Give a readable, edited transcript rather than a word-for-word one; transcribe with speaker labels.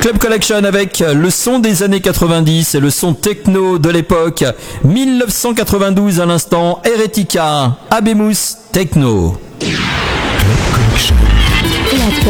Speaker 1: Club Collection avec le son des années 90 et le son techno de l'époque. 1992 à l'instant, Heretica, Abemus Techno.